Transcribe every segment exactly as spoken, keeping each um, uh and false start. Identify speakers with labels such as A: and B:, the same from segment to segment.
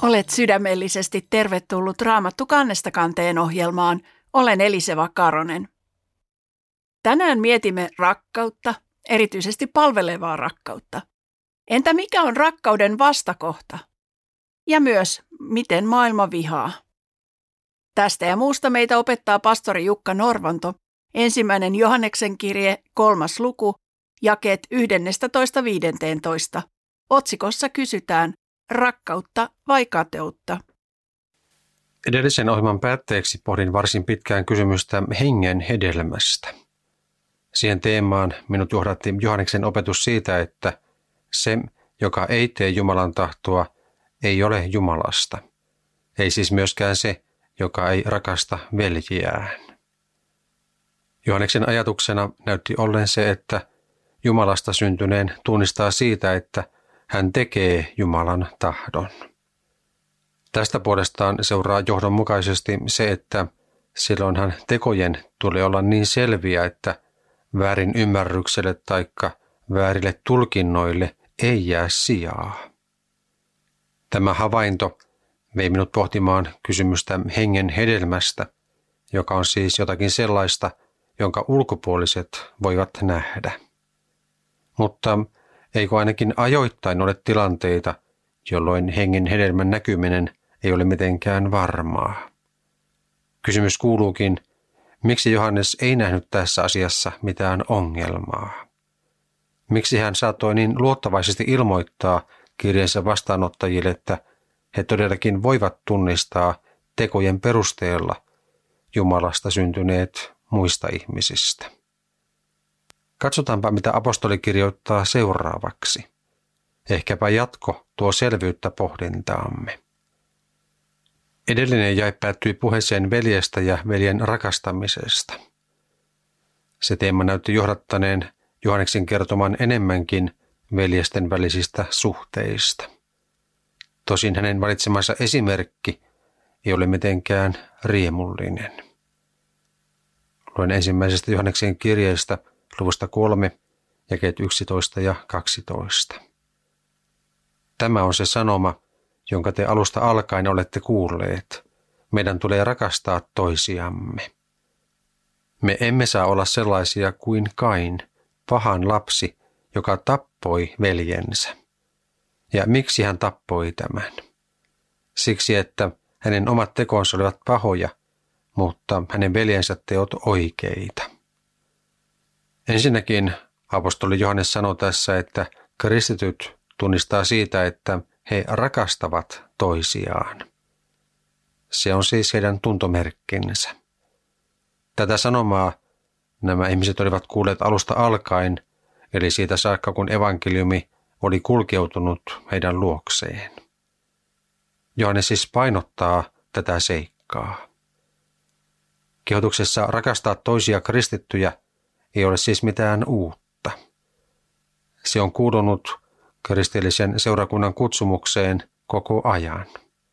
A: Olet sydämellisesti tervetullut Raamattu kannesta kanteen ohjelmaan. Olen Eliseva Karonen. Tänään mietimme rakkautta, erityisesti palvelevaa rakkautta. Entä mikä on rakkauden vastakohta? Ja myös, miten maailma vihaa? Tästä ja muusta meitä opettaa pastori Jukka Norvanto, ensimmäinen Johanneksen kirje, kolmas luku, jakeet yksitoista viisitoista. Otsikossa kysytään, rakkautta vai kateutta?
B: Edellisen ohjelman päätteeksi pohdin varsin pitkään kysymystä hengen hedelmästä. Siihen teemaan minut johdatti Johanneksen opetus siitä, että se, joka ei tee Jumalan tahtoa, ei ole Jumalasta. Ei siis myöskään se, joka ei rakasta veljiään. Johanneksen ajatuksena näytti ollen se, että Jumalasta syntyneen tunnistaa siitä, että hän tekee Jumalan tahdon. Tästä puolestaan seuraa johdonmukaisesti se, että silloinhan tekojen tulee olla niin selviä, että väärin ymmärrykselle taikka väärille tulkinnoille ei jää sijaa. Tämä havainto vei minut pohtimaan kysymystä hengen hedelmästä, joka on siis jotakin sellaista, jonka ulkopuoliset voivat nähdä. Mutta eikö ainakin ajoittain ole tilanteita, jolloin hengen hedelmän näkyminen ei ole mitenkään varmaa? Kysymys kuuluukin, miksi Johannes ei nähnyt tässä asiassa mitään ongelmaa? Miksi hän saattoi niin luottavaisesti ilmoittaa kirjeensä vastaanottajille, että he todellakin voivat tunnistaa tekojen perusteella Jumalasta syntyneet muista ihmisistä? Katsotaanpa, mitä apostoli kirjoittaa seuraavaksi. Ehkäpä jatko tuo selvyyttä pohdintaamme. Edellinen jae päättyi puheeseen veljestä ja veljen rakastamisesta. Se teema näytti johdattaneen Johanneksen kertoman enemmänkin veljesten välisistä suhteista. Tosin hänen valitsemansa esimerkki ei ole mitenkään riemullinen. Luen ensimmäisestä Johanneksen kirjeestä luvusta kolme, jakeet yksitoista ja kaksitoista. Tämä on se sanoma, jonka te alusta alkaen olette kuulleet. Meidän tulee rakastaa toisiamme. Me emme saa olla sellaisia kuin Kain, pahan lapsi, joka tappoi veljensä. Ja miksi hän tappoi tämän? Siksi, että hänen omat tekonsa olivat pahoja, mutta hänen veljensä teot oikeita. Ensinnäkin apostoli Johannes sanoo tässä, että kristityt tunnistaa siitä, että he rakastavat toisiaan. Se on siis heidän tuntomerkkinsä. Tätä sanomaa nämä ihmiset olivat kuulleet alusta alkaen, eli siitä saakka kun evankeliumi oli kulkeutunut heidän luokseen. Johannes siis painottaa tätä seikkaa. Kehotuksessa rakastaa toisia kristittyjä ei ole siis mitään uutta. Se on kuulunut kristillisen seurakunnan kutsumukseen koko ajan.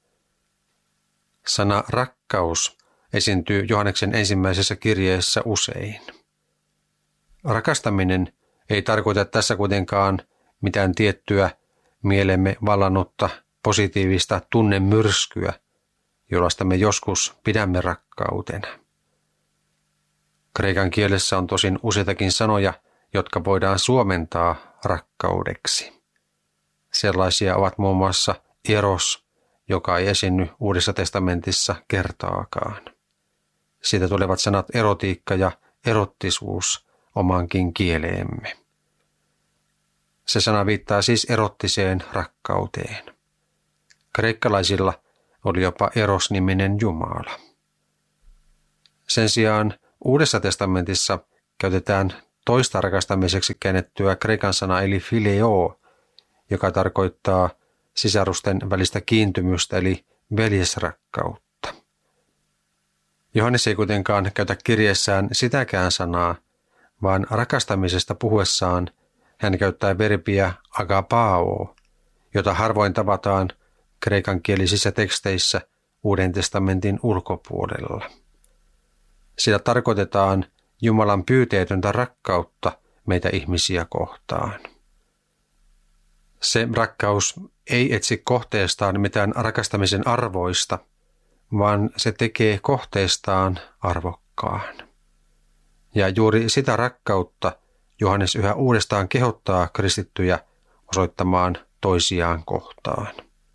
B: Sana rakkaus esiintyy Johanneksen ensimmäisessä kirjeessä usein. Rakastaminen ei tarkoita tässä kuitenkaan mitään tiettyä mielemme vallannutta positiivista tunnemyrskyä, jollaista me joskus pidämme rakkautena. Kreikan kielessä on tosin useitakin sanoja, jotka voidaan suomentaa rakkaudeksi. Sellaisia ovat muun muassa eros, joka ei esiinny Uudessa testamentissa kertaakaan. Siitä tulevat sanat erotiikka ja erottisuus omaankin kieleemme. Se sana viittaa siis erottiseen rakkauteen. Kreikkalaisilla oli jopa Eros-niminen Jumala. Sen sijaan Uudessa testamentissa käytetään toista rakastamiseksi käännettyä kreikan sanaa eli phileo, joka tarkoittaa sisarusten välistä kiintymystä eli veljesrakkautta. Johannes ei kuitenkaan käytä kirjeessään sitäkään sanaa, vaan rakastamisesta puhuessaan hän käyttää verbiä agapao, jota harvoin tavataan kreikankielisissä teksteissä Uuden testamentin ulkopuolella. Sillä tarkoitetaan Jumalan pyyteetöntä rakkautta meitä ihmisiä kohtaan. Se rakkaus ei etsi kohteestaan mitään rakastamisen arvoista, vaan se tekee kohteestaan arvokkaan. Ja juuri sitä rakkautta Johannes yhä uudestaan kehottaa kristittyjä osoittamaan toisiaan kohtaan.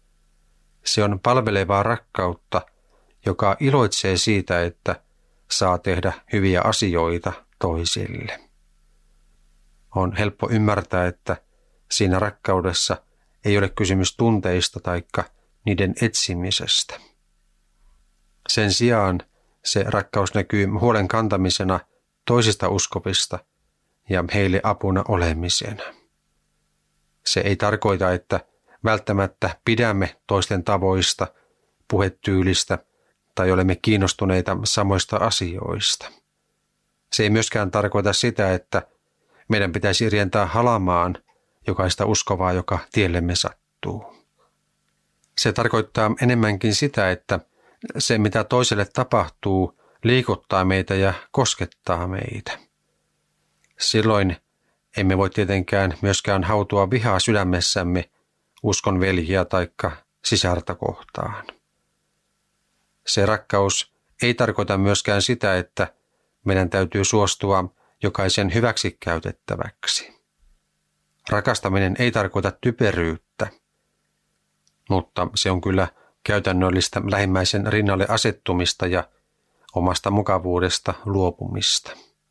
B: Se on palvelevaa rakkautta, joka iloitsee siitä, että saa tehdä hyviä asioita toisille. On helppo ymmärtää, että siinä rakkaudessa ei ole kysymys tunteista taikka niiden etsimisestä. Sen sijaan se rakkaus näkyy huolen kantamisena toisista uskovista ja heille apuna olemisena. Se ei tarkoita, että välttämättä pidämme toisten tavoista, puhetyylistä tai olemme kiinnostuneita samoista asioista. Se ei myöskään tarkoita sitä, että meidän pitäisi rientää halamaan jokaista uskovaa, joka tiellemme sattuu. Se tarkoittaa enemmänkin sitä, että se mitä toiselle tapahtuu liikuttaa meitä ja koskettaa meitä. Silloin emme voi tietenkään myöskään hautua vihaa sydämessämme uskon veljiä taikka sisarta kohtaan. Se rakkaus ei tarkoita myöskään sitä, että meidän täytyy suostua jokaisen hyväksikäytettäväksi. Rakastaminen ei tarkoita typeryyttä, mutta se on kyllä käytännöllistä lähimmäisen rinnalle asettumista ja omasta mukavuudesta luopumista.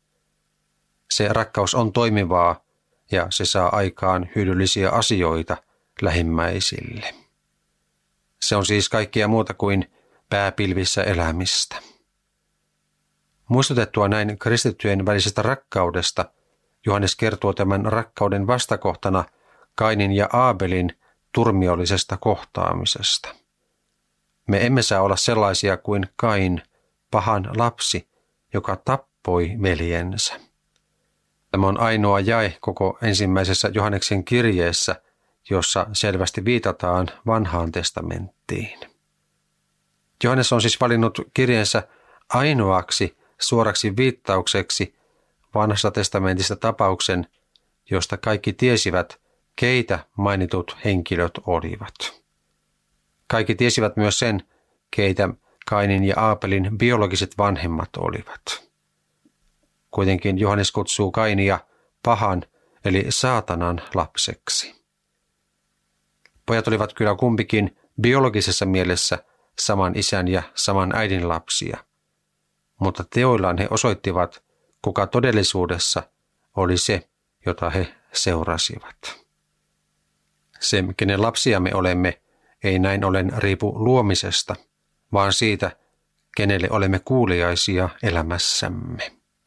B: Se rakkaus on toimivaa ja se saa aikaan hyödyllisiä asioita lähimmäisille. Se on siis kaikkea muuta kuin pääpilvissä elämistä. Muistutettua näin kristittyjen välisestä rakkaudesta, Johannes kertoo tämän rakkauden vastakohtana Kainin ja Aabelin turmiollisesta kohtaamisesta. Me emme saa olla sellaisia kuin Kain, pahan lapsi, joka tappoi veljensä. Tämä on ainoa jae koko ensimmäisessä Johanneksen kirjeessä, jossa selvästi viitataan vanhaan testamenttiin. Johannes on siis valinnut kirjeensä ainoaksi suoraksi viittaukseksi vanhasta testamentista tapauksen, josta kaikki tiesivät, keitä mainitut henkilöt olivat. Kaikki tiesivät myös sen, keitä Kainin ja Aabelin biologiset vanhemmat olivat. Kuitenkin Johannes kutsuu Kainia pahan eli saatanan lapseksi. Pojat olivat kyllä kumpikin biologisessa mielessä saman isän ja saman äidin lapsia, mutta teoillaan he osoittivat, kuka todellisuudessa oli se, jota he seurasivat. Se, kenen lapsia me olemme, ei näin ollen riipu luomisesta, vaan siitä, kenelle olemme kuuliaisia elämässämme.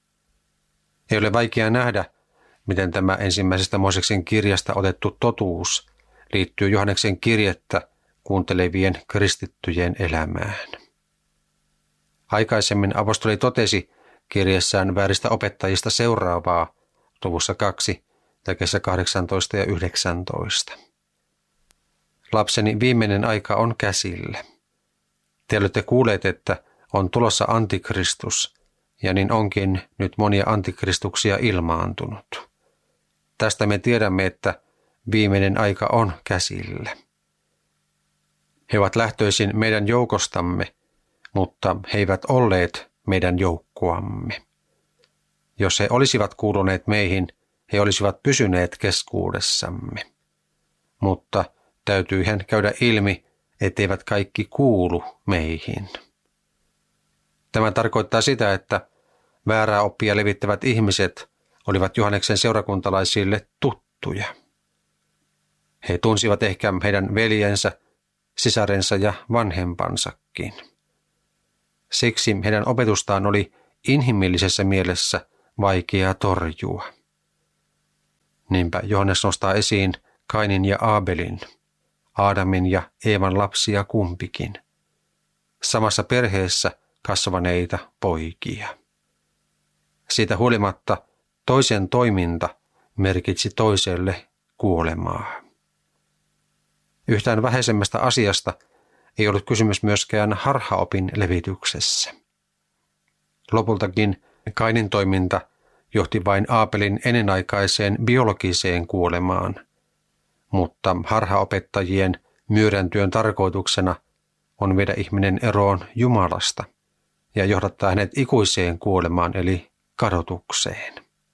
B: Ei ole vaikea nähdä, miten tämä ensimmäisestä Mooseksen kirjasta otettu totuus liittyy Johanneksen kirjettä kuuntelevien kristittyjen elämään. Aikaisemmin apostoli totesi kirjeessään vääristä opettajista seuraavaa luvussa kaksi, jakeissa kahdeksantoista ja yhdeksäntoista. Lapseni, viimeinen aika on käsillä. Te olette kuulleet, että on tulossa antikristus, ja niin onkin nyt monia antikristuksia ilmaantunut. Tästä me tiedämme, että viimeinen aika on käsillä. He ovat lähtöisin meidän joukostamme, mutta he eivät olleet meidän joukkoamme. Jos he olisivat kuuluneet meihin, he olisivat pysyneet keskuudessamme. Mutta täytyyhän käydä ilmi, etteivät kaikki kuulu meihin. Tämä tarkoittaa sitä, että väärää oppia levittävät ihmiset olivat Johanneksen seurakuntalaisille tuttuja. He tunsivat ehkä heidän veljensä, sisarensa ja vanhempansakin. Siksi heidän opetustaan oli inhimillisessä mielessä vaikeaa torjua. Niinpä Johannes nostaa esiin Kainin ja Aabelin, Aadamin ja Eevan lapsia kumpikin, samassa perheessä kasvaneita poikia. Siitä huolimatta toisen toiminta merkitsi toiselle kuolemaa. Yhtään vähäisemmästä asiasta ei ollut kysymys myöskään harhaopin levityksessä. Lopultakin Kainin toiminta johti vain Aabelin ennenaikaiseen biologiseen kuolemaan, mutta harhaopettajien myyrän työn tarkoituksena on viedä ihminen eroon Jumalasta ja johdattaa hänet ikuiseen kuolemaan eli kadotukseen.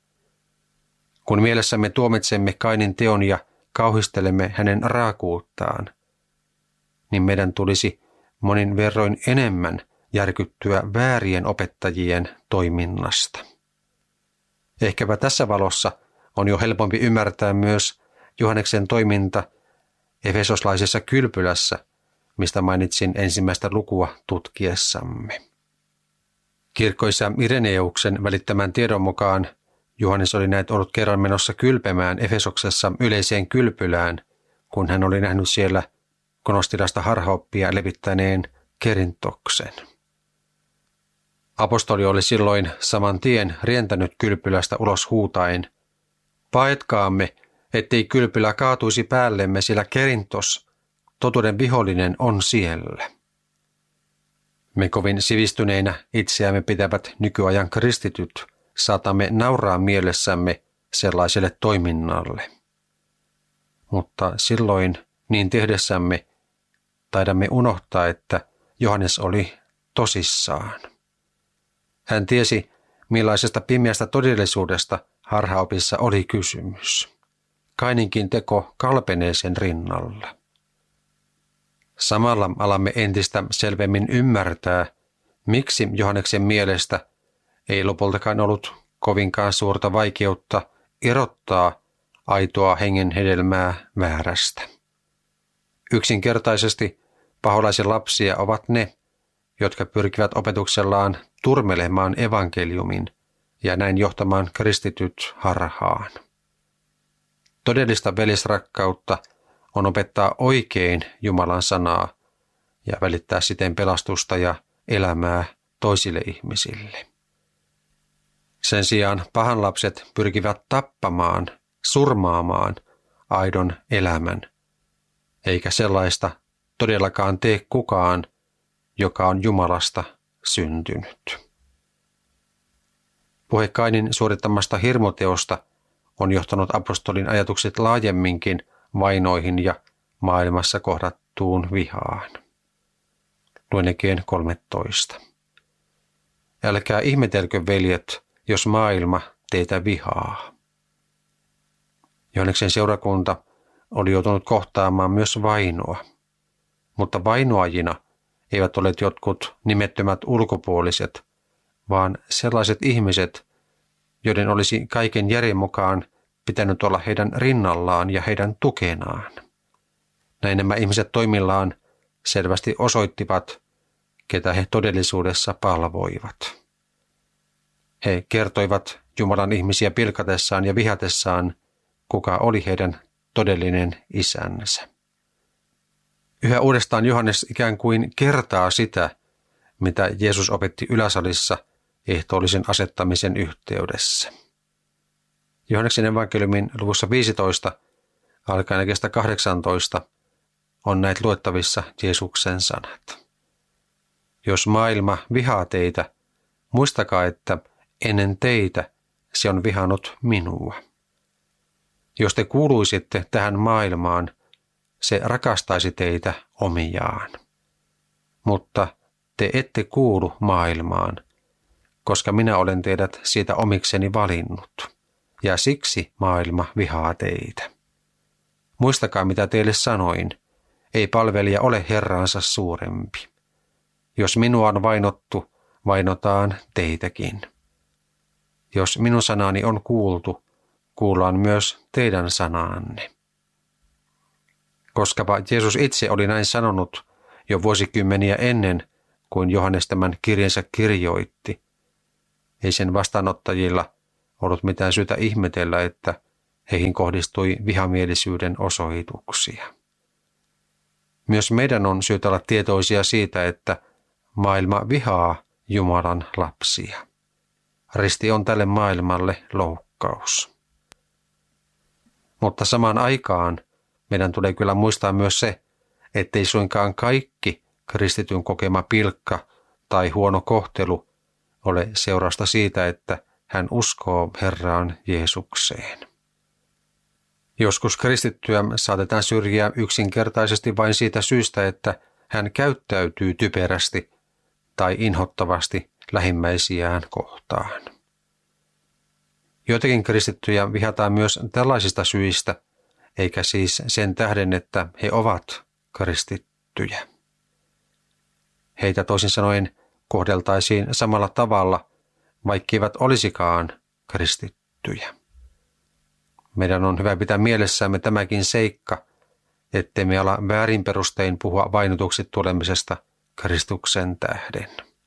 B: Kun mielessämme tuomitsemme Kainin teon ja kauhistelemme hänen raakuuttaan, niin meidän tulisi monin verroin enemmän järkyttyä väärien opettajien toiminnasta. Ehkäpä tässä valossa on jo helpompi ymmärtää myös Johanneksen toiminta efesoslaisessa kylpylässä, mistä mainitsin ensimmäistä lukua tutkiessamme. Kirkkoisä Ireneuksen välittämän tiedon mukaan Johannes oli näet ollut kerran menossa kylpemään Efesoksessa yleiseen kylpylään, kun hän oli nähnyt siellä Konostilasta harhaoppia levittäneen Kerintoksen. Apostoli oli silloin saman tien rientänyt kylpylästä ulos huutaen, paetkaamme, ettei kylpylä kaatuisi päällemme, sillä Kerintos, totuuden vihollinen, on siellä. Me kovin sivistyneinä itseämme pitävät nykyajan kristityt saatamme nauraa mielessämme sellaiselle toiminnalle. Mutta silloin niin tehdessämme taidamme unohtaa, että Johannes oli tosissaan. Hän tiesi, millaisesta pimeästä todellisuudesta harhaopissa oli kysymys. Kaininkin teko kalpenee sen rinnalla. Samalla alamme entistä selvemmin ymmärtää, miksi Johanneksen mielestä ei lopultakaan ollut kovinkaan suurta vaikeutta erottaa aitoa hengen hedelmää väärästä. Yksinkertaisesti paholaisen lapsia ovat ne, jotka pyrkivät opetuksellaan turmelemaan evankeliumin ja näin johtamaan kristityt harhaan. Todellista velisrakkautta on opettaa oikein Jumalan sanaa ja välittää siten pelastusta ja elämää toisille ihmisille. Sen sijaan pahan lapset pyrkivät tappamaan, surmaamaan aidon elämän, eikä sellaista todellakaan tee kukaan, joka on Jumalasta syntynyt. Puhe Kainin suorittamasta hirmuteosta on johtanut apostolin ajatukset laajemminkin vainoihin ja maailmassa kohdattuun vihaan. Luen Ekeen kolmetoista. Älkää ihmetelkö, veljet, jos maailma teitä vihaa. Johanneksen seurakunta oli joutunut kohtaamaan myös vainoa, mutta vainoajina eivät ole jotkut nimettömät ulkopuoliset, vaan sellaiset ihmiset, joiden olisi kaiken järjen mukaan pitänyt olla heidän rinnallaan ja heidän tukenaan. Näin nämä ihmiset toimillaan selvästi osoittivat, ketä he todellisuudessa palvoivat. He kertoivat Jumalan ihmisiä pilkatessaan ja vihatessaan, kuka oli heidän todellinen isänsä. Yhä uudestaan Johannes ikään kuin kertaa sitä, mitä Jeesus opetti yläsalissa ehtoollisen asettamisen yhteydessä. Johanneksen evankeliumin luvussa viisitoista alkaen jakeesta kahdeksantoista on näitä luettavissa Jeesuksen sanat. Jos maailma vihaa teitä, muistakaa, että ennen teitä se on vihannut minua. Jos te kuuluisitte tähän maailmaan, se rakastaisi teitä omiaan. Mutta te ette kuulu maailmaan, koska minä olen teidät siitä omikseni valinnut, ja siksi maailma vihaa teitä. Muistakaa, mitä teille sanoin, ei palvelija ole herraansa suurempi. Jos minua on vainottu, vainotaan teitäkin. Jos minun sanani on kuultu, kuullaan myös teidän sanaanne. Koskapa Jeesus itse oli näin sanonut jo vuosikymmeniä ennen kuin Johannes tämän kirjansa kirjoitti, ei sen vastaanottajilla ollut mitään syytä ihmetellä, että heihin kohdistui vihamielisyyden osoituksia. Myös meidän on syytä olla tietoisia siitä, että maailma vihaa Jumalan lapsia. Risti on tälle maailmalle loukkaus. Mutta samaan aikaan meidän tulee kyllä muistaa myös se, ettei suinkaan kaikki kristityn kokema pilkka tai huono kohtelu ole seurausta siitä, että hän uskoo Herraan Jeesukseen. Joskus kristittyä saatetaan syrjiä yksinkertaisesti vain siitä syystä, että hän käyttäytyy typerästi tai inhottavasti lähimmäisiään kohtaan. Joitakin kristittyjä vihataan myös tällaisista syistä, eikä siis sen tähden, että he ovat kristittyjä. Heitä toisin sanoen kohdeltaisiin samalla tavalla, vaikkeivät olisikaan kristittyjä. Meidän on hyvä pitää mielessämme tämäkin seikka, ettei me ala väärin perustein puhua vainotuksi tulemisesta Kristuksen tähden.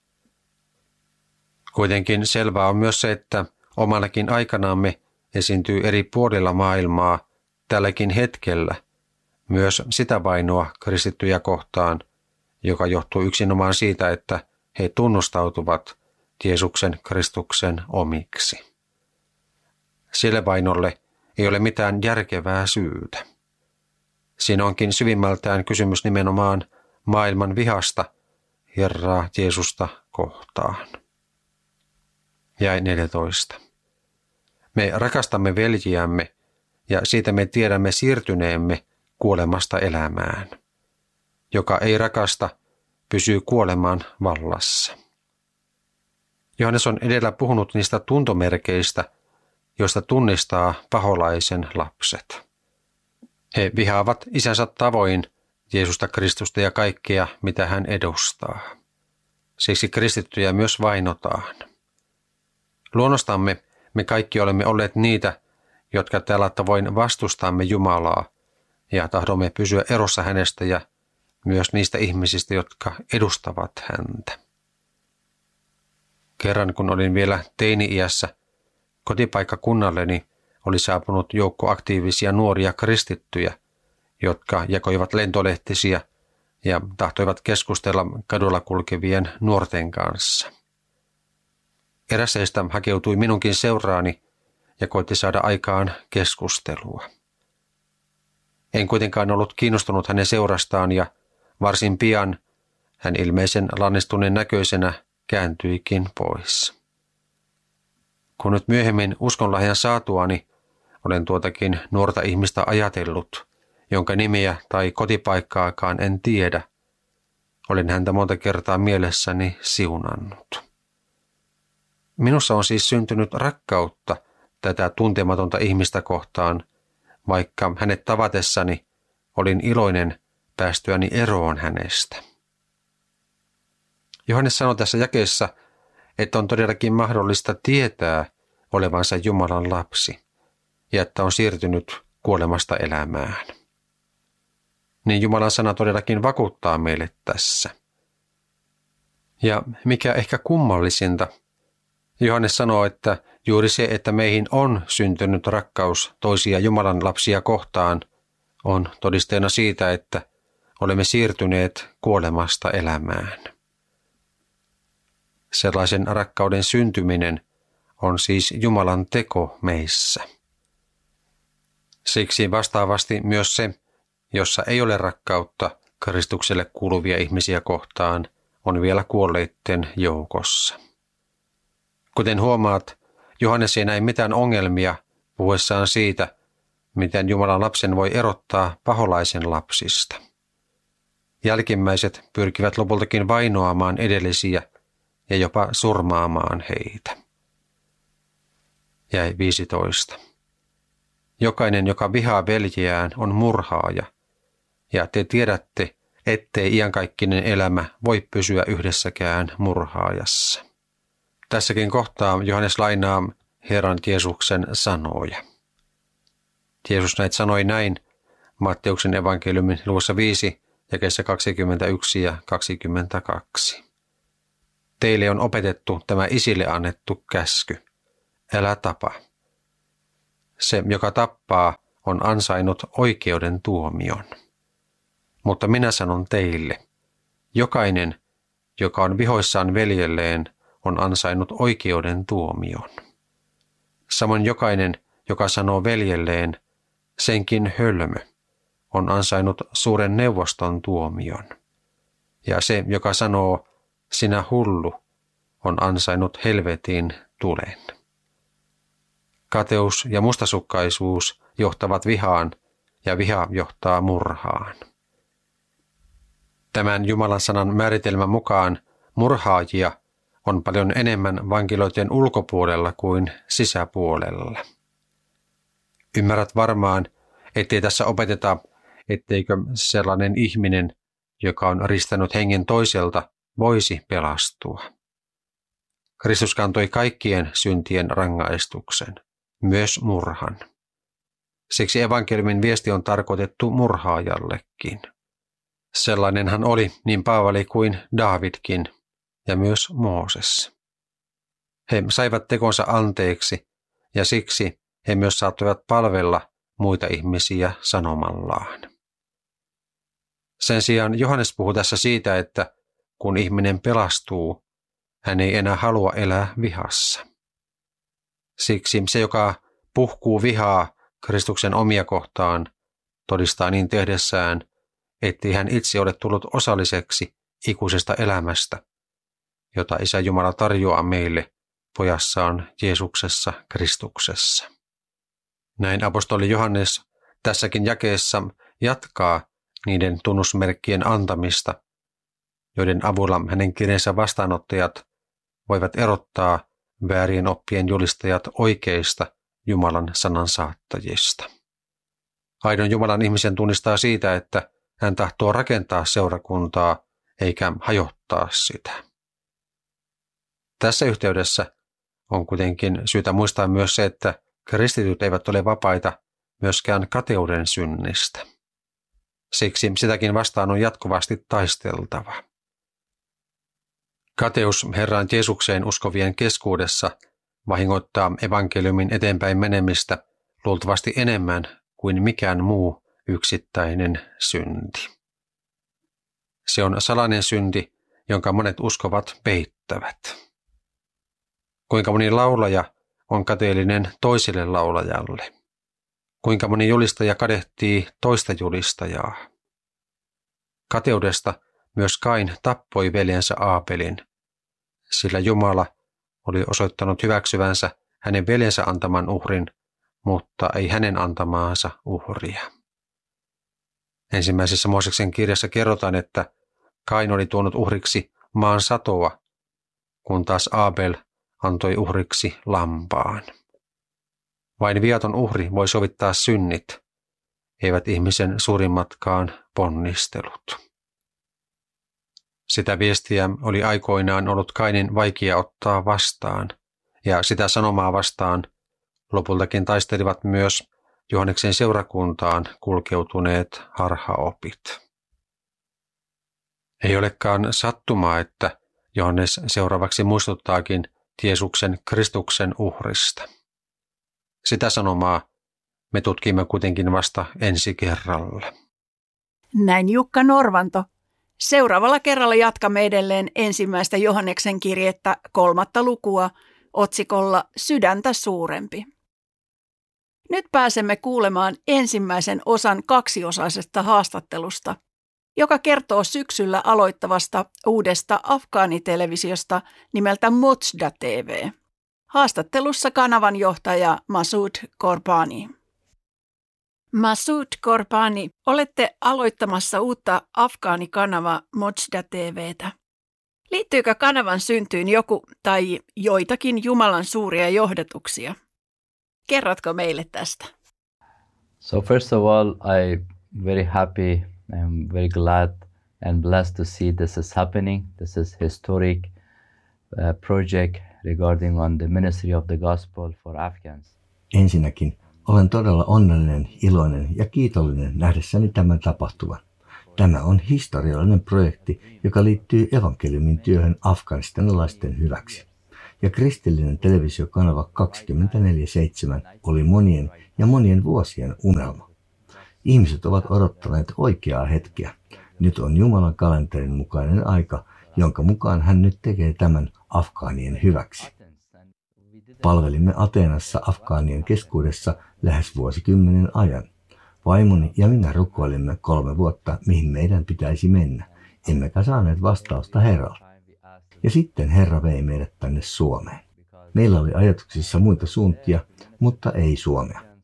B: Kuitenkin selvää on myös se, että omanakin aikanaamme esiintyy eri puolilla maailmaa tälläkin hetkellä myös sitä vainoa kristittyjä kohtaan, joka johtuu yksinomaan siitä, että he tunnustautuvat Jeesuksen Kristuksen omiksi. Sille vainolle ei ole mitään järkevää syytä. Siinä onkin syvimmältään kysymys nimenomaan maailman vihasta Herraa Jeesusta kohtaan. Jäi neljätoista. Me rakastamme veljiämme ja siitä me tiedämme siirtyneemme kuolemasta elämään. Joka ei rakasta, pysyy kuoleman vallassa. Johannes on edellä puhunut niistä tuntomerkeistä, joista tunnistaa paholaisen lapset. He vihaavat isänsä tavoin Jeesusta Kristusta ja kaikkea, mitä hän edustaa. Siksi kristittyjä myös vainotaan. Luonnostamme me kaikki olemme olleet niitä, jotka tällä tavoin vastustamme Jumalaa ja tahdomme pysyä erossa hänestä ja myös niistä ihmisistä, jotka edustavat häntä. Kerran kun olin vielä teini-iässä, kotipaikkakunnalleni oli saapunut joukko aktiivisia nuoria kristittyjä, jotka jakoivat lentolehtisiä ja tahtoivat keskustella kadulla kulkevien nuorten kanssa. Eräs heistä hakeutui minunkin seuraani ja koitti saada aikaan keskustelua. En kuitenkaan ollut kiinnostunut hänen seurastaan ja varsin pian hän ilmeisen lannistuneen näköisenä kääntyikin pois. Kun nyt myöhemmin uskonlahjan saatuani olen tuotakin nuorta ihmistä ajatellut, jonka nimiä tai kotipaikkaakaan en tiedä, olen häntä monta kertaa mielessäni siunannut. Minussa on siis syntynyt rakkautta tätä tuntematonta ihmistä kohtaan, vaikka hänet tavatessani olin iloinen päästyäni eroon hänestä. Johannes sanoi tässä jakeessa, että on todellakin mahdollista tietää olevansa Jumalan lapsi ja että on siirtynyt kuolemasta elämään. Niin Jumalan sana todellakin vakuuttaa meille tässä. Ja mikä ehkä kummallisinta, Johannes sanoo, että juuri se, että meihin on syntynyt rakkaus toisia Jumalan lapsia kohtaan, on todisteena siitä, että olemme siirtyneet kuolemasta elämään. Sellaisen rakkauden syntyminen on siis Jumalan teko meissä. Siksi vastaavasti myös se, jossa ei ole rakkautta Kristukselle kuuluvia ihmisiä kohtaan, on vielä kuolleitten joukossa. Kuten huomaat, Johannes ei näe mitään ongelmia puhuessaan siitä, miten Jumalan lapsen voi erottaa paholaisen lapsista. Jälkimmäiset pyrkivät lopultakin vainoamaan edellisiä ja jopa surmaamaan heitä. Jäi viisitoista. Jokainen, joka vihaa veljeään, on murhaaja, ja te tiedätte, ettei iankaikkinen elämä voi pysyä yhdessäkään murhaajassa. Tässäkin kohtaa Johannes lainaa Herran Jeesuksen sanoja. Jeesus näitä sanoi näin Matteuksen evankeliumin luvussa viisi, jakeessa kaksikymmentäyksi ja kaksikymmentäkaksi. Teille on opetettu tämä isille annettu käsky. Älä tapa. Se, joka tappaa, on ansainnut oikeuden tuomion. Mutta minä sanon teille, jokainen, joka on vihoissaan veljelleen, on ansainnut oikeuden tuomion. Samoin jokainen, joka sanoo veljelleen, senkin hölmö, on ansainnut suuren neuvoston tuomion. Ja se, joka sanoo, sinä hullu, on ansainnut helvetin tulen. Kateus ja mustasukkaisuus johtavat vihaan ja viha johtaa murhaan. Tämän Jumalan sanan määritelmän mukaan murhaajia on paljon enemmän vankiloiden ulkopuolella kuin sisäpuolella. Ymmärrät varmaan, ettei tässä opeteta, etteikö sellainen ihminen, joka on ristänyt hengen toiselta, voisi pelastua. Kristus kantoi kaikkien syntien rangaistuksen, myös murhan. Siksi evankeliumin viesti on tarkoitettu murhaajallekin. Sellainen hän oli niin Paavali kuin Daavidkin ja myös Mooses. He saivat tekonsa anteeksi ja siksi he myös saattoivat palvella muita ihmisiä sanomallaan. Sen sijaan Johannes puhuu tässä siitä, että kun ihminen pelastuu, hän ei enää halua elää vihassa. Siksi se, joka puhkuu vihaa Kristuksen omia kohtaan, todistaa niin tehdessään, ettei hän itse ole tullut osalliseksi ikuisesta elämästä, jota Isä Jumala tarjoaa meille pojassaan Jeesuksessa Kristuksessa. Näin apostoli Johannes tässäkin jakeessa jatkaa niiden tunnusmerkkien antamista, joiden avulla hänen kirjeensä vastaanottajat voivat erottaa väärien oppien julistajat oikeista Jumalan sanan saattajista. Aidon Jumalan ihmisen tunnistaa siitä, että hän tahtoo rakentaa seurakuntaa eikä hajottaa sitä. Tässä yhteydessä on kuitenkin syytä muistaa myös se, että kristityt eivät ole vapaita myöskään kateuden synnistä. Siksi sitäkin vastaan on jatkuvasti taisteltava. Kateus Herran Jeesukseen uskovien keskuudessa vahingoittaa evankeliumin eteenpäin menemistä luultavasti enemmän kuin mikään muu yksittäinen synti. Se on salainen synti, jonka monet uskovat peittävät. Kuinka moni laulaja on kateellinen toiselle laulajalle? Kuinka moni julistaja kadehtii toista julistajaa? Kateudesta myös Kain tappoi veljensä Aapelin, sillä Jumala oli osoittanut hyväksyvänsä hänen veljensä antaman uhrin, mutta ei hänen antamaansa uhria. Ensimmäisessä Mooseksen kirjassa kerrotaan, että Kain oli tuonut uhriksi maan satoa, kun taas Aabel antoi uhriksi lampaan. Vain viaton uhri voi sovittaa synnit, eivät ihmisen suurimmatkaan ponnistelut. Sitä viestiä oli aikoinaan ollut Kainin vaikea ottaa vastaan, ja sitä sanomaa vastaan lopultakin taistelivat myös Johanneksen seurakuntaan kulkeutuneet harhaopit. Ei olekaan sattumaa, että Johannes seuraavaksi muistuttaakin Jeesuksen Kristuksen uhrista. Sitä sanomaa me tutkimme kuitenkin vasta ensi kerralla.
A: Näin Jukka Norvanto. Seuraavalla kerralla jatkamme edelleen ensimmäistä Johanneksen kirjettä kolmatta lukua otsikolla Sydäntä suurempi. Nyt pääsemme kuulemaan ensimmäisen osan kaksiosaisesta haastattelusta, joka kertoo syksyllä aloittavasta uudesta afgaanitelevisiosta nimeltä Mojda T V. Haastattelussa kanavan johtaja Masood Qorbani. Masood Qorbani, olette aloittamassa uutta afgaanikanavaa Mojda T V:tä. Liittyykö kanavan syntyyn joku tai joitakin Jumalan suuria johdatuksia? Kerrotko meille tästä?
C: So first of all, I'm very happy, I'm very glad and blessed to see this is happening. This is historic uh, project regarding on the ministry of the gospel for Afghans.
D: Ensinnäkin olen todella onnellinen, iloinen ja kiitollinen nähdessäni tämän tapahtuvan. Tämä on historiallinen projekti, joka liittyy evankeliumin työhön afganistanilaisten hyväksi. Ja kristillinen televisiokanava kaksikymmentäneljä seitsemän oli monien ja monien vuosien unelma. Ihmiset ovat odottaneet oikeaa hetkeä. Nyt on Jumalan kalenterin mukainen aika, jonka mukaan hän nyt tekee tämän afgaanien hyväksi. Palvelimme Ateenassa afgaanien keskuudessa lähes vuosikymmenen ajan. Vaimoni ja minä rukoilimme kolme vuotta, mihin meidän pitäisi mennä, emmekä saaneet vastausta Herralta. Ja sitten Herra vei meidät tänne Suomeen. Meillä oli ajatuksissa muita suuntia, mutta ei Suomea.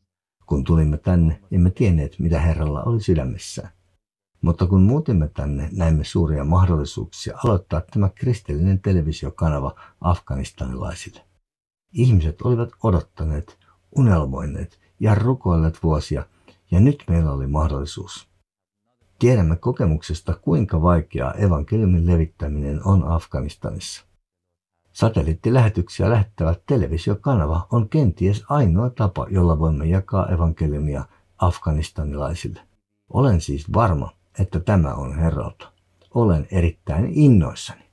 D: Kun tulimme tänne, emme tienneet, mitä Herralla oli sydämessään. Mutta kun muutimme tänne, näimme suuria mahdollisuuksia aloittaa tämä kristillinen televisiokanava afganistanilaisille. Ihmiset olivat odottaneet, unelmoineet ja rukoilleet vuosia, ja nyt meillä oli mahdollisuus. Tiedämme kokemuksesta, kuinka vaikeaa evankeliumin levittäminen on Afganistanissa. Satelliittilähetyksiä lähettävä televisiokanava on kenties ainoa tapa, jolla voimme jakaa evankeliumia afganistanilaisille. Olen siis varma, että tämä on Herralta. Olen erittäin innoissani.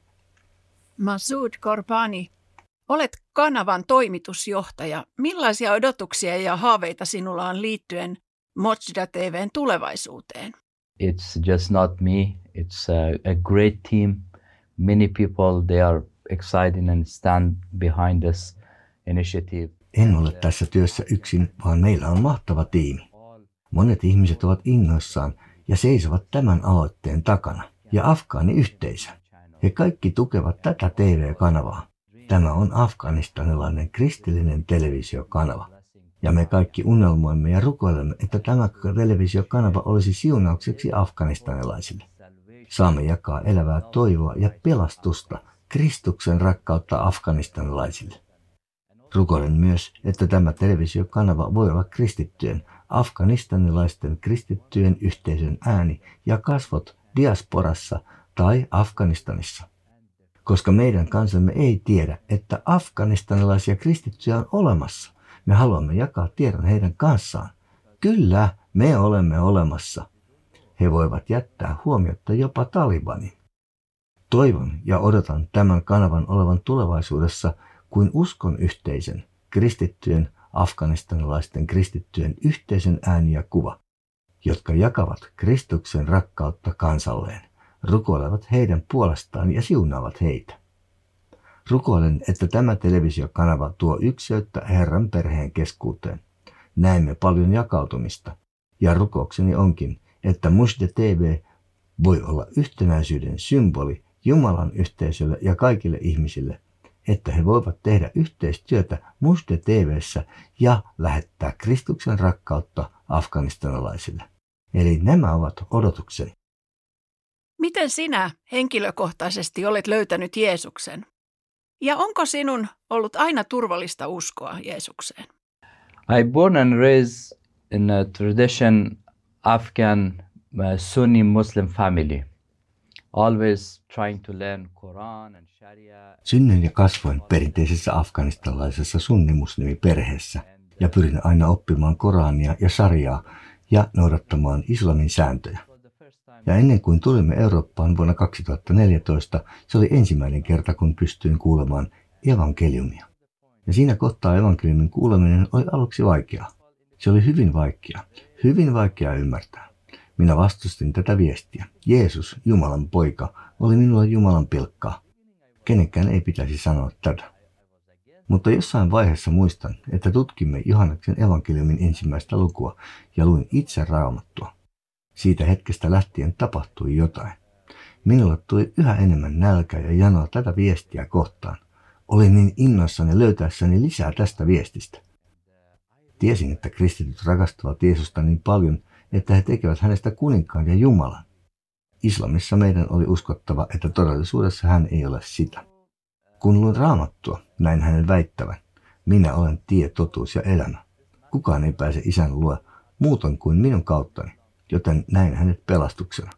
A: Masood Qorbani, olet kanavan toimitusjohtaja. Millaisia odotuksia ja haaveita sinulla on liittyen Mojda T V:n tulevaisuuteen?
C: It's just not me. It's a, a great team. Many people, they are excited and stand behind this initiative.
D: En ole tässä työssä yksin, vaan meillä on mahtava tiimi. Monet ihmiset ovat innoissaan ja seisovat tämän aloitteen takana. Ja afgaaniyhteisö. He kaikki tukevat tätä T V-kanavaa. Tämä on afganistanilainen kristillinen televisiokanava. Ja me kaikki unelmoimme ja rukoilemme, että tämä televisiokanava olisi siunaukseksi afganistanilaisille. Saamme jakaa elävää toivoa ja pelastusta, Kristuksen rakkautta afganistanilaisille. Rukoilen myös, että tämä televisiokanava voi olla kristittyjen, afganistanilaisten kristittyjen yhteisön ääni ja kasvot diasporassa tai Afganistanissa. Koska meidän kansamme ei tiedä, että afganistanilaisia kristittyjä on olemassa, me haluamme jakaa tiedon heidän kanssaan. Kyllä, me olemme olemassa. He voivat jättää huomiotta jopa Talibanin. Toivon ja odotan tämän kanavan olevan tulevaisuudessa kuin uskon yhteisen, kristittyjen, afganistanilaisten kristittyjen yhteisen ääni ja kuva, jotka jakavat Kristuksen rakkautta kansalleen, rukoilevat heidän puolestaan ja siunaavat heitä. Rukoilen, että tämä televisiokanava tuo ykseyttä Herran perheen keskuuteen. Näemme paljon jakautumista, ja rukoukseni onkin, että Mojda T V voi olla yhtenäisyyden symboli Jumalan yhteisölle ja kaikille ihmisille, että he voivat tehdä yhteistyötä Mojda T V:ssä ja lähettää Kristuksen rakkautta afganistanilaisille. Eli nämä ovat odotukseni.
A: Miten sinä henkilökohtaisesti olet löytänyt Jeesuksen? Ja onko sinun ollut aina turvallista uskoa Jeesukseen?
C: I born and raised in a tradition Afghan uh, Sunni Muslim family. Always trying to learn Quran and Sharia.
D: Synnyin ja kasvoin perinteisessä afganistanilaisessa sunnimuslimiperheessä ja pyrin aina oppimaan Korania ja Shariaa ja noudattamaan islamin sääntöjä. Ja ennen kuin tulimme Eurooppaan vuonna kaksituhattaneljätoista, se oli ensimmäinen kerta, kun pystyin kuulemaan evankeliumia. Ja siinä kohtaa evankeliumin kuuleminen oli aluksi vaikeaa. Se oli hyvin vaikeaa, hyvin vaikeaa ymmärtää. Minä vastustin tätä viestiä. Jeesus, Jumalan poika, oli minulle Jumalan pilkkaa. Kenenkään ei pitäisi sanoa tätä. Mutta jossain vaiheessa muistan, että tutkimme Johanneksen evankeliumin ensimmäistä lukua ja luin itse Raamattua. Siitä hetkestä lähtien tapahtui jotain. Minulle tuli yhä enemmän nälkää ja janoa tätä viestiä kohtaan. Olin niin innoissani löytäessäni lisää tästä viestistä. Tiesin, että kristityt rakastavat Jeesusta niin paljon, että he tekevät hänestä kuninkaan ja Jumalan. Islamissa meidän oli uskottava, että todellisuudessa hän ei ole sitä. Kun luin Raamattua, näin hänen väittävän. Minä olen tie, totuus ja elämä. Kukaan ei pääse isän luo muuton kuin minun kauttani, joten näin hänet pelastuksena.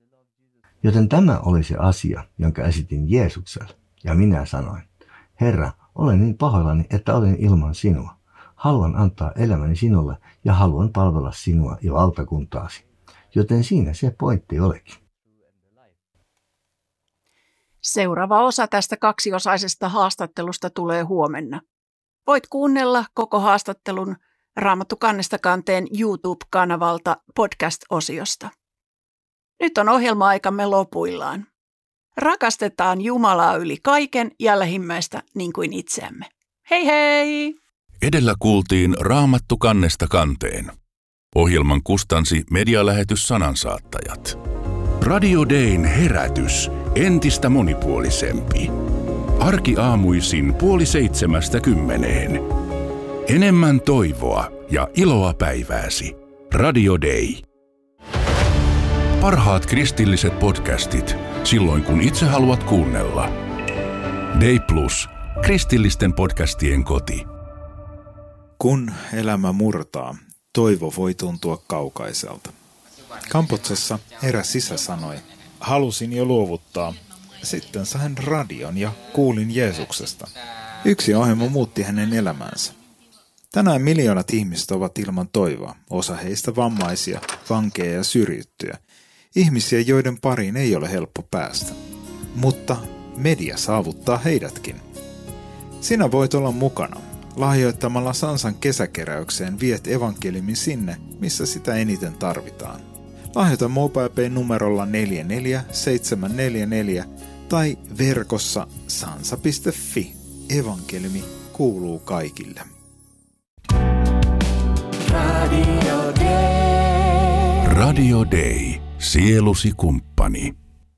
D: Joten tämä oli se asia, jonka esitin Jeesukselle, ja minä sanoin, Herra, olen niin pahoillani, että olen ilman sinua. Haluan antaa elämäni sinulle ja haluan palvella sinua ja valtakuntaasi. Joten siinä se pointti olikin.
A: Seuraava osa tästä kaksiosaisesta haastattelusta tulee huomenna. Voit kuunnella koko haastattelun Raamattu kannesta kanteen YouTube-kanavalta podcast-osiosta. Nyt on ohjelma-aikamme lopuillaan. Rakastetaan Jumalaa yli kaiken ja lähimmäistä niin kuin itseämme. Hei hei!
E: Edellä kuultiin Raamattu kannesta kanteen. Ohjelman kustansi medialähetys Sanansaattajat. Radio Dayn herätys entistä monipuolisempi. Arkiaamuisin puoli seitsemästä kymmeneen. Enemmän toivoa ja iloa päivääsi. Radio Day. Parhaat kristilliset podcastit silloin kun itse haluat kuunnella. Day Plus. Kristillisten podcastien koti.
F: Kun elämä murtaa, toivo voi tuntua kaukaiselta. Kambodsassa eräs isä sanoi, halusin jo luovuttaa. Sitten sain radion ja kuulin Jeesuksesta. Yksi ohjelma muutti hänen elämänsä. Tänään miljoonat ihmiset ovat ilman toivoa, osa heistä vammaisia, vankeja ja syrjittyjä. Ihmisiä, joiden pariin ei ole helppo päästä. Mutta media saavuttaa heidätkin. Sinä voit olla mukana. Lahjoittamalla Sansan kesäkeräykseen viet evankeliumin sinne, missä sitä eniten tarvitaan. Lahjoita MobilePay-numerolla neljä neljä seitsemän neljä neljä tai verkossa sansa piste fi. Evankeliumi kuuluu kaikille.
E: Radio Day. Radio Day. Sielusi kumppani.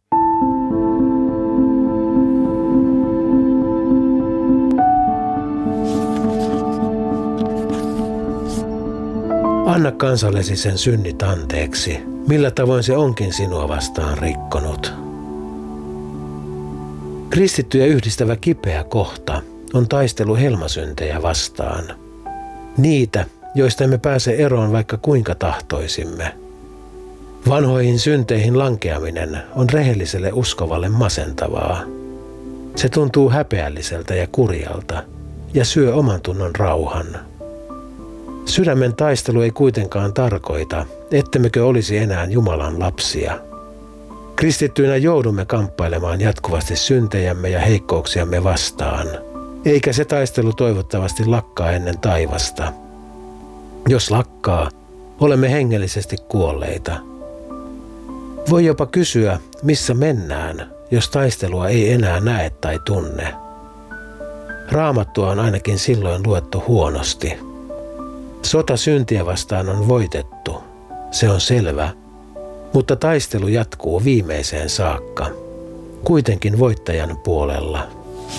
G: Anna kansallesi sen synnit anteeksi, millä tavoin se onkin sinua vastaan rikkonut. Kristittyjä yhdistävä kipeä kohta on taistelu helmasyntejä vastaan. Niitä, joista emme pääse eroon vaikka kuinka tahtoisimme. Vanhoihin synteihin lankeaminen on rehelliselle uskovalle masentavaa. Se tuntuu häpeälliseltä ja kurjalta ja syö oman tunnon rauhan. Sydämen taistelu ei kuitenkaan tarkoita, ettemmekö olisi enää Jumalan lapsia. Kristittyinä joudumme kamppailemaan jatkuvasti syntejämme ja heikkouksiamme vastaan, eikä se taistelu toivottavasti lakkaa ennen taivasta. Jos lakkaa, olemme hengellisesti kuolleita. Voi jopa kysyä, missä mennään, jos taistelua ei enää näe tai tunne. Raamattua on ainakin silloin luettu huonosti. Sota syntiä vastaan on voitettu, se on selvä, mutta taistelu jatkuu viimeiseen saakka, kuitenkin voittajan puolella.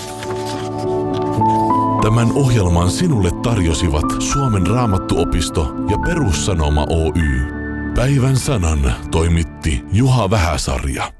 E: Tämän ohjelman sinulle tarjosivat Suomen Raamattuopisto ja Perussanoma Oy. Päivän sanan toimitti Juha Vähäsarja.